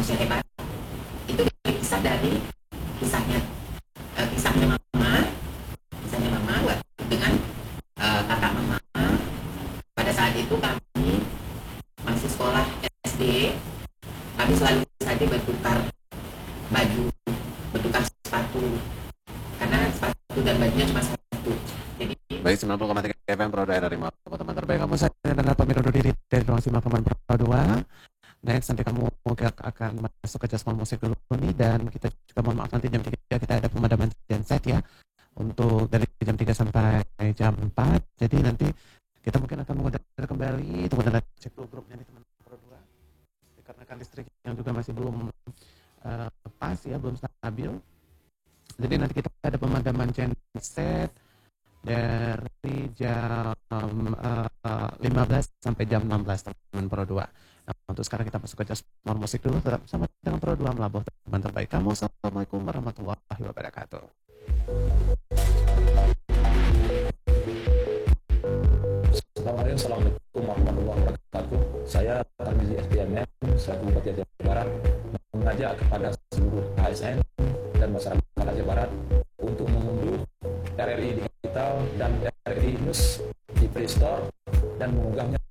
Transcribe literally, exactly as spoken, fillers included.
manusia hebat. Itu kisah dari kisahnya uh, kisahnya mama, kisahnya mama waktu dengan uh, kakak mama. Pada saat itu kami masih sekolah S D, kami selalu saja bertukar baju, bertukar sepatu, karena sepatu dan bajunya cuma satu. Jadi baik, sembilan puluh koma tiga F M Pro Daerah Lima, teman terbaik kamu. Saya adalah pamit undur diri dari ruang Simakeman Pro dua. Next, nanti kamu akan masuk ke Jasmine Musik dulu nih, dan kita juga mohon maaf nanti jam tiga kita ada pemadaman genset ya, untuk dari jam tiga sampai jam empat. Jadi nanti kita mungkin akan mengudara kembali, tunggu dan cek dulu grupnya nih teman Pro dua, dikarenakan listrik yang juga masih belum uh, pas ya, belum stabil. Jadi nanti kita ada pemadaman genset dari jam uh, lima belas sampai jam enam belas teman Pro dua. Nah, untuk sekarang kita masuk ke Jasmine Musik dulu, tetap bersama dengan Pro dua Melabuh, teman terbaik kamu. Assalamualaikum warahmatullahi wabarakatuh. Assalamualaikum warahmatullahi wabarakatuh. Saya Tarmizi S T M M, selaku Bupati Aceh Barat, mengajak kepada seluruh A S N dan masyarakat Aceh Barat untuk mengunduh R R I Digital dan R R I News di Play Store dan mengunggahnya